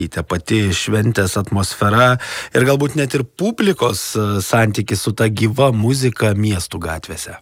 pati šventės atmosfera ir galbūt net ir publikos santykis su ta gyva muzika miestų gatvėse?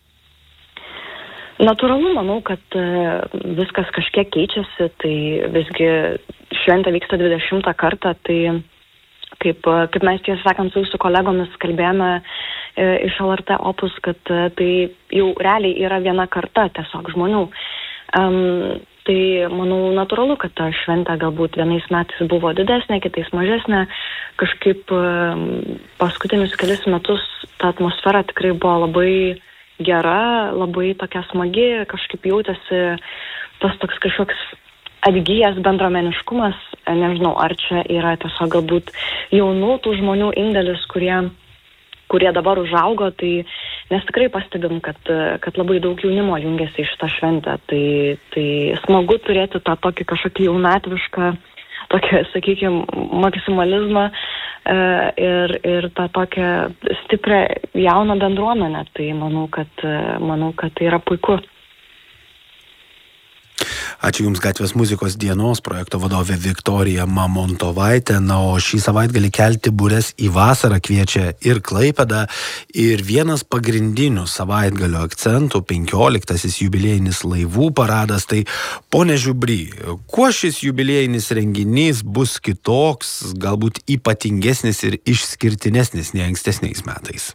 Natūralu, manau, kad viskas kažkiek keičiasi, tai visgi šventė vyksta 20 kartą, tai kaip mes tiesą sakant su jūsų kolegomis kalbėjome iš LRT Opus, kad tai jau realiai yra viena karta tiesiog žmonių. Tai manau natūralu, kad ta šventė galbūt vienais metais buvo didesnė, kitais mažesnė. Kažkaip paskutinius kelis metus ta atmosfera tikrai buvo labai gera, labai tokia smagi, kažkaip jautėsi tas toks kažkoks atgyjęs bendruomeniškumas. Nežinau, ar čia yra tiesiog galbūt jaunų tų žmonių indėlis, kurie dabar užaugo, tai nes tikrai pastebim, kad labai daug jaunimo jungiasi į šitą šventę. Tai smagu turėti tą tokį kažkokį jaunatvišką, tokį, sakykime, maksimalizmą ir tą tokią stiprią jauną bendruomenę. Tai manau, kad tai yra puiku. Ačiū Jums Gatvės muzikos dienos projekto vadovė Viktorija Mamontovaitė. Na, o šį savaitgalį kelti bures į vasarą kviečia ir Klaipėda. Ir vienas pagrindinių savaitgalio akcentų 15-asis jubiliejinis laivų paradas. Tai, pone Žiubry, kuo šis jubiliejinis renginys bus kitoks, galbūt ypatingesnis ir išskirtinesnis nei ankstesniais metais?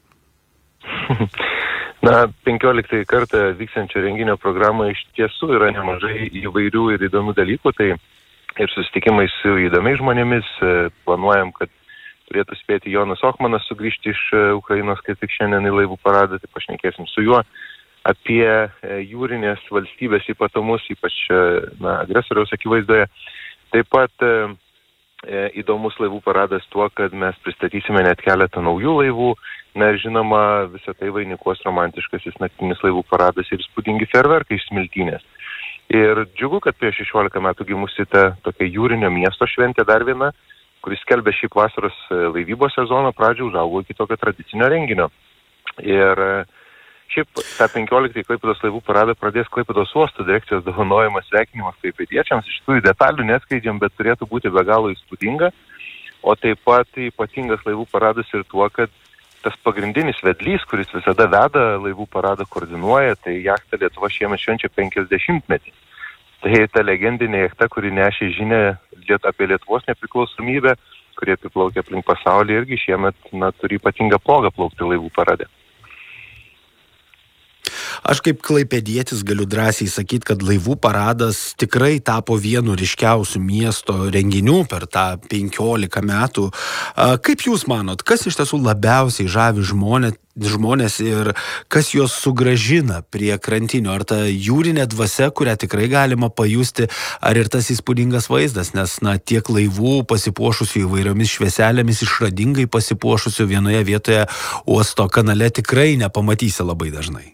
Na, 15 kartą vykstančio renginio programa iš tiesų yra nemažai įvairių ir įdomių dalykų, tai ir susitikimai su įdomiais žmonėmis, planuojam, kad turėtų spėti Jonas Ochmanas sugrįžti iš Ukrainos, kaip tik šiandien į laivų paradą, tai pašnekėsim su juo apie jūrinės valstybės ypatumus, ypač agresoriaus akivaizdoje. Taip pat įdomus laivų paradas tuo, kad mes pristatysime net keletą naujų laivų. Na ir žinoma, visą tai vainikuos romantiškasis naktinis laivų paradas ir įspūdingi fejerverkai iš Smiltynės. Ir džiugu, kad prieš 16 metų gimusi ta tokia jūrinio miesto šventė dar viena, kuris skelbia šiaip vasaros laivybos sezono pradžią, užaugo iki tokio tradicinio renginio. Ir šiaip tą 15 Klaipėdos laivų paradą pradės Klaipėdos uosto direkcijos dovanojimas sveikinimas klaipėdiečiams. Iš tikrųjų detalių neatskleidžiam, bet turėtų būti be galo įspūdinga. O taip pat ypatingas laivų paradas ir tuo, kad tas pagrindinis vedlys, kuris visada veda laivų paradą, koordinuoja, tai jachta Lietuva šiemet švenčia 50-metį. Tai ta legendinė jachta, kuri nešė žinią apie Lietuvos nepriklausomybę, kurie apiplaukia aplink pasaulį, irgi šiemet turi ypatingą progą plaukti laivų parade. Aš kaip klaipėdietis galiu drąsiai sakyti, kad laivų paradas tikrai tapo vienu ryškiausių miesto renginių per tą 15 metų. Kaip Jūs manot, kas iš tiesų labiausiai žavi žmonės ir kas juos sugrąžina prie krantinių? Ar ta jūrinė dvasia, kurią tikrai galima pajusti, ar ir tas įspūdingas vaizdas? Nes tiek laivų pasipuošusių įvairiomis švieselėmis, išradingai pasipuošusių vienoje vietoje uosto kanale tikrai nepamatysi labai dažnai.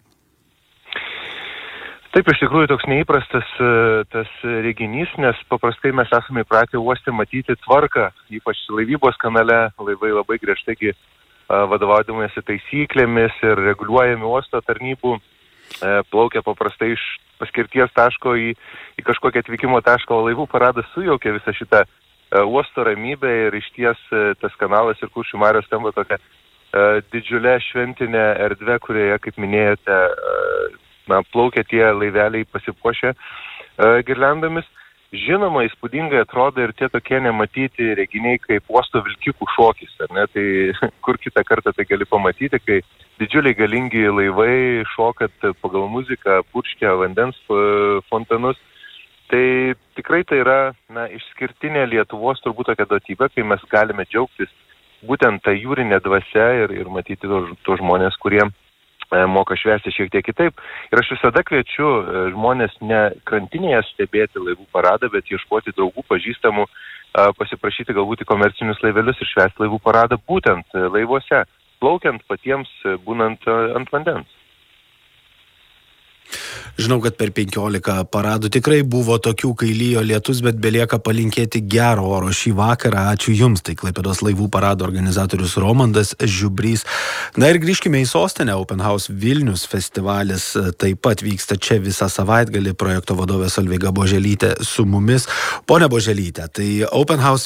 Taip, iš tikrųjų toks neįprastas tas reginys, nes paprastai mes esame įpratę uoste matyti tvarką, ypač laivybos kanale, laivai labai griežtai vadovaudamiesi taisyklėmis ir reguliuojami uosto tarnybų, plaukia paprastai iš paskirties taško į kažkokią atvykimo tašką, o laivų paradas sujaukia visą šitą uosto ramybę ir išties tas kanalas ir Kuršių marios tampa tokia didžiulė šventinė erdvė, kurioje, kaip minėjote, plaukia tie laiveliai pasipuošę girliandomis. Žinoma, įspūdingai atrodo ir tie tokie nematyti reginiai kaip uosto vilkikų šokis, ar ne? Tai kur kitą kartą tai gali pamatyti, kai didžiuliai galingi laivai šokat pagal muziką, purškia vandens fontanus. Tai tikrai tai yra išskirtinė Lietuvos turbūt tokia duotybė, kai mes galime džiaugtis būtent tą jūrinę dvasią ir matyti tos žmonės, kurie moka švęsti šiek tiek kitaip. Ir aš visada kviečiu žmonės ne krantinėje stebėti laivų paradą, bet ieškoti draugų, pažįstamų, pasiprašyti galbūt į komercinius laivelius ir švęsti laivų paradą būtent laivuose, plaukiant patiems, būnant ant vandens. Žinau, kad per 15 paradų tikrai buvo tokių, kai lijo lietus, bet belieka palinkėti gero oro šį vakarą. Ačiū Jums, tai Klaipėdos laivų parado organizatorius Romandas Žiubrys. Na ir grįžkime į sostinę. Open House Vilnius festivalis taip pat vyksta čia visą savaitgalį. Projekto vadovė Solveiga Boželytė su mumis. Pone Boželytė, tai Open House